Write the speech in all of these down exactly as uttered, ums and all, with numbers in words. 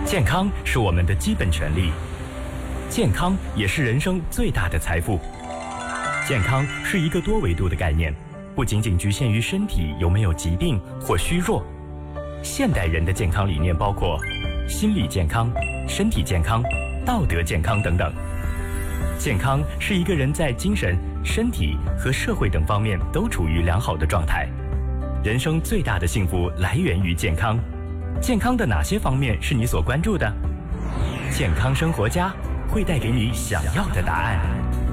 健康是我们的基本权利，健康也是人生最大的财富。健康是一个多维度的概念，不仅仅局限于身体有没有疾病或虚弱。现代人的健康理念包括心理健康、身体健康、道德健康等等。健康是一个人在精神、身体和社会等方面都处于良好的状态。人生最大的幸福来源于健康。健康的哪些方面是你所关注的？健康生活家会带给你想要的答案。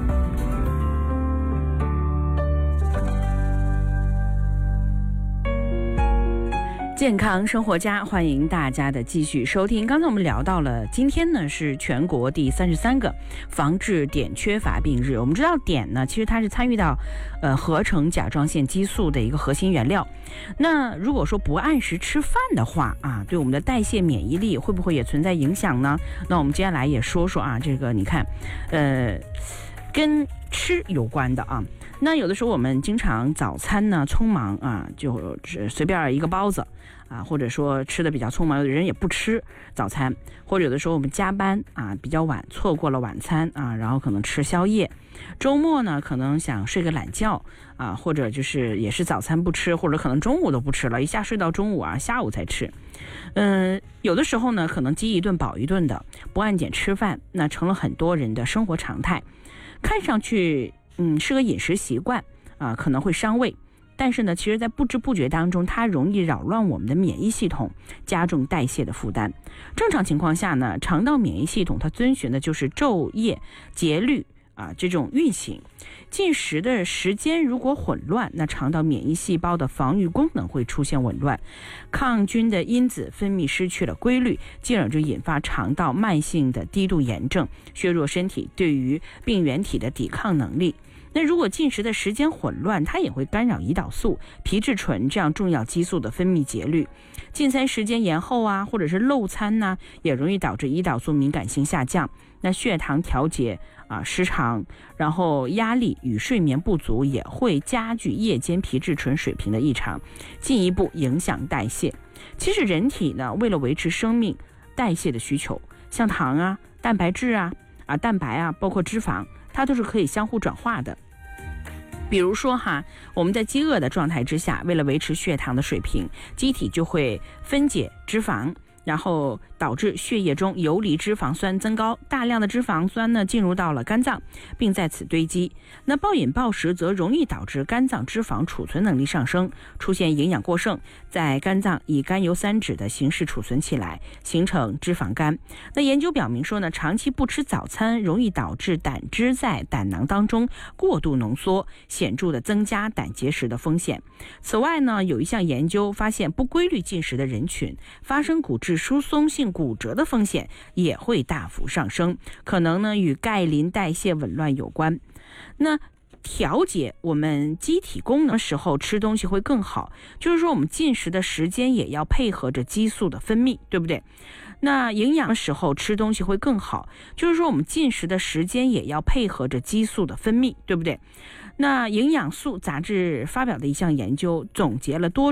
健康生活家，欢迎大家的继续收听。刚才我们聊到了，今天呢是全国第三十三个防治碘缺乏病日。我们知道碘呢，其实它是参与到呃合成甲状腺激素的一个核心原料。那如果说不按时吃饭的话啊，对我们的代谢免疫力会不会也存在影响呢？那我们接下来也说说啊，这个你看，呃，跟吃有关的啊。那有的时候我们经常早餐呢匆忙啊，就随便一个包子啊，或者说吃的比较匆忙，有的人也不吃早餐，或者有的时候我们加班啊比较晚，错过了晚餐啊，然后可能吃宵夜。周末呢可能想睡个懒觉啊，或者就是也是早餐不吃，或者可能中午都不吃了，一下睡到中午啊，下午才吃。嗯，有的时候呢可能饥一顿饱一顿的，不按点吃饭，那成了很多人的生活常态。看上去嗯，是个饮食习惯啊，可能会伤胃，但是呢，其实在不知不觉当中，它容易扰乱我们的免疫系统，加重代谢的负担。正常情况下呢，肠道免疫系统它遵循的就是昼夜节律啊这种运行。进食的时间如果混乱，那肠道免疫细胞的防御功能会出现紊乱，抗菌的因子分泌失去了规律，进而就引发肠道慢性的低度炎症，削弱身体对于病原体的抵抗能力。那如果进食的时间混乱，它也会干扰胰岛素、皮质醇这样重要激素的分泌节律。进餐时间延后啊，或者是漏餐呢、啊，也容易导致胰岛素敏感性下降。那血糖调节啊失常，然后压力与睡眠不足也会加剧夜间皮质醇水平的异常，进一步影响代谢。其实人体呢，为了维持生命代谢的需求，像糖啊、蛋白质啊、啊蛋白啊，包括脂肪，它都是可以相互转化的。比如说哈，我们在饥饿的状态之下，为了维持血糖的水平，机体就会分解脂肪，然后导致血液中游离脂肪酸增高，大量的脂肪酸呢进入到了肝脏，并在此堆积。那暴饮暴食则容易导致肝脏脂肪储存能力上升，出现营养过剩，在肝脏以甘油三酯的形式储存起来，形成脂肪肝。那研究表明说呢，长期不吃早餐容易导致胆汁在胆囊当中过度浓缩，显著的增加胆结石的风险。此外呢，有一项研究发现，不规律进食的人群发生骨质疏松性骨折的风险也会大幅上升，可能呢与钙磷代谢紊乱有关。那调节我们机体功能时候吃东西会更好，就是说我们进食的时间也要配合着激素的分泌，对不对？那营养的时候吃东西会更好，就是说我们进食的时间也要配合着激素的分泌，对不对？那营养素杂志发表的一项研究总结了多